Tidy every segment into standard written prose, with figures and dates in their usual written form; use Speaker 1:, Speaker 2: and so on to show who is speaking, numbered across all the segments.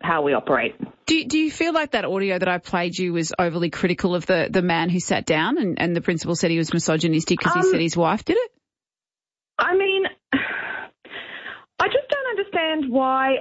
Speaker 1: how we operate.
Speaker 2: Do you feel like that audio that I played you was overly critical of the man who sat down and the principal said he was misogynistic because he said his wife did it?
Speaker 1: I mean, I just don't understand why.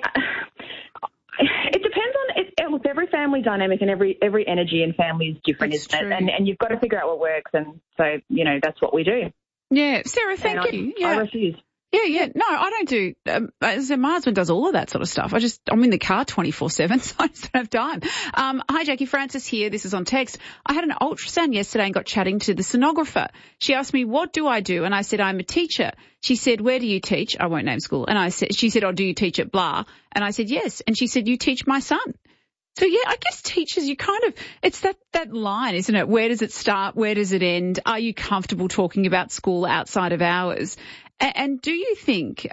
Speaker 1: It depends on look, every family dynamic and every energy in family is different,
Speaker 2: That's
Speaker 1: isn't
Speaker 2: true.
Speaker 1: it? And you've got to figure out what works, and so that's what we do.
Speaker 2: Yeah, Sarah, thank you.
Speaker 1: I refuse.
Speaker 2: Yeah. No, I don't do. So my husband does all of that sort of stuff. I'm in the car 24/7, so I just don't have time. Hi, Jackie. Francis here. This is on text. I had an ultrasound yesterday and got chatting to the sonographer. She asked me, what do I do? And I said, I'm a teacher. She said, where do you teach? I won't name school. And she said, oh, do you teach at blah? And I said, yes. And she said, you teach my son. So, yeah, I guess teachers, it's that line, isn't it? Where does it start? Where does it end? Are you comfortable talking about school outside of hours? And do you think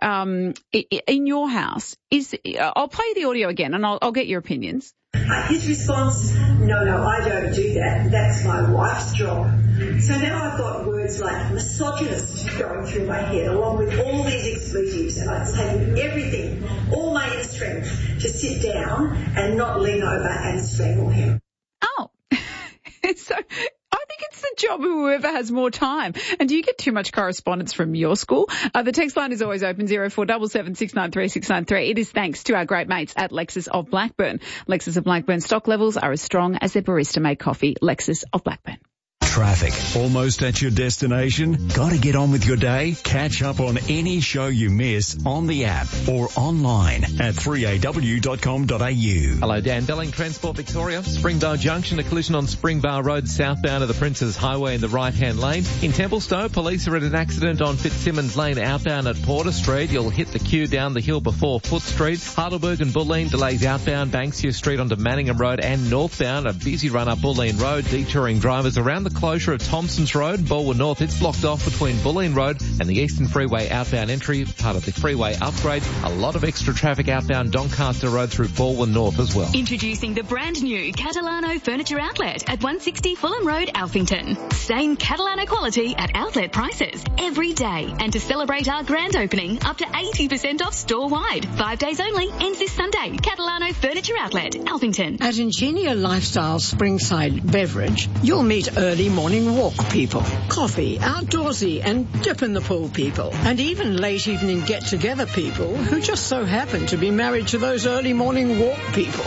Speaker 2: in your house I'll play the audio again and I'll get your opinions.
Speaker 3: His response, no, I don't do that. That's my wife's job. So now I've got words like misogynist going through my head along with all these expletives, and I've taken everything, all my inner strength to sit down and not lean over and strangle him.
Speaker 2: Oh, so I think it's the job of whoever has more time. And do you get too much correspondence from your school? The text line is always open, 0477 693 693. It is thanks to our great mates at Lexus of Blackburn. Lexus of Blackburn stock levels are as strong as their barista-made coffee. Lexus of Blackburn.
Speaker 4: Traffic. Almost at your destination? Got to get on with your day? Catch up on any show you miss on the app or online at 3aw.com.au.
Speaker 5: Hello, Dan Belling, Transport Victoria. Springvale Junction, a collision on Springvale Road southbound of the Princes Highway in the right-hand lane. In Templestowe, police are at an accident on Fitzsimmons Lane outbound at Porter Street. You'll hit the queue down the hill before Foot Street. Heidelberg and Bulleen delays outbound Banksia Street onto Manningham Road and northbound. A busy run up Bulleen Road, detouring drivers around the closure of Thompson's Road, Bulwer North. It's blocked off between Bulleen Road and the Eastern Freeway outbound entry, part of the freeway upgrade. A lot of extra traffic outbound Doncaster Road through Bulwer North as well.
Speaker 6: Introducing the brand new Catalano Furniture Outlet at 160 Fulham Road, Alphington. Same Catalano quality at outlet prices every day. And to celebrate our grand opening, up to 80% off store-wide. 5 days only, ends this Sunday. Catalano Furniture Outlet, Alphington.
Speaker 7: At Ingenia Lifestyle Springside Beverage, you'll meet early morning walk people, coffee, outdoorsy and dip in the pool people, and even late evening get-together people who just so happen to be married to those early morning walk people.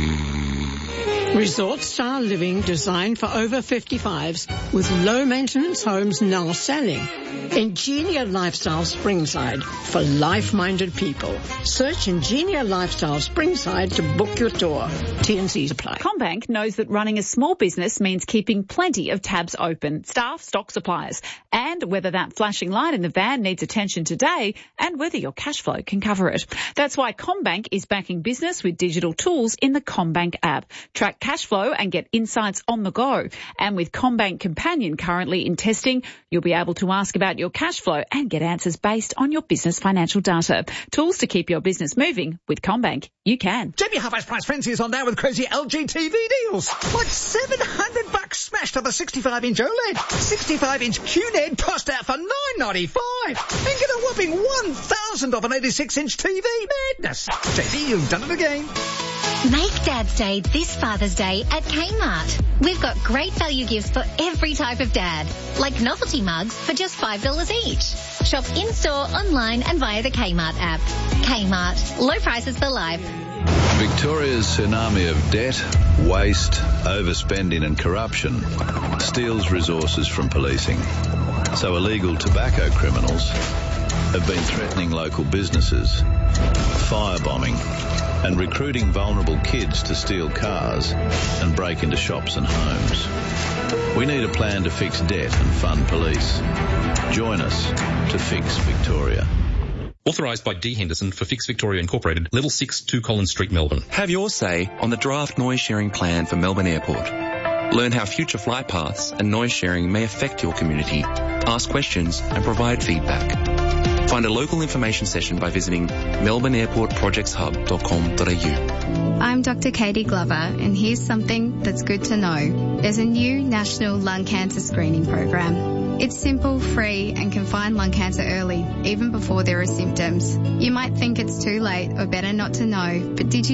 Speaker 7: Resort-style living designed for over 55s with low-maintenance homes now selling. Ingenia Lifestyle Springside for life-minded people. Search Ingenia Lifestyle Springside to book your tour. T&Cs apply.
Speaker 2: CommBank knows that running a small business means keeping plenty of tabs open, staff, stock, suppliers, and whether that flashing light in the van needs attention today and whether your cash flow can cover it. That's why CommBank is backing business with digital tools in the CommBank app. Track cash flow and get insights on the go. And with CommBank Companion currently in testing, you'll be able to ask about your cash flow and get answers based on your business financial data. Tools to keep your business moving with CommBank. You can.
Speaker 8: JB Half Price Frenzy is on now with crazy LG TV deals. Like $700 smashed on the 65-inch OLED. 65-inch QNED tossed out for $9.95. And get a whopping $1,000 off an 86-inch TV. Madness. JB, you've done it again.
Speaker 9: Make Dad's Day this Father's Day at Kmart. We've got great value gifts for every type of dad, like novelty mugs for just $5 each. Shop in-store, online and via the Kmart app. Kmart. Low prices for life.
Speaker 10: Victoria's tsunami of debt, waste, overspending and corruption steals resources from policing. So illegal tobacco criminals have been threatening local businesses, firebombing and recruiting vulnerable kids to steal cars and break into shops and homes. We need a plan to fix debt and fund police. Join us to Fix Victoria.
Speaker 11: Authorised by D. Henderson for Fix Victoria Incorporated, Level 6, 2 Collins Street, Melbourne.
Speaker 12: Have your say on the draft noise sharing plan for Melbourne Airport. Learn how future flight paths and noise sharing may affect your community. Ask questions and provide feedback. Find a local information session by visiting melbourneairportprojectshub.com.au.
Speaker 13: I'm Dr. Katie Glover, and here's something that's good to know. There's a new national lung cancer screening program. It's simple, free, and can find lung cancer early, even before there are symptoms. You might think it's too late or better not to know, but did you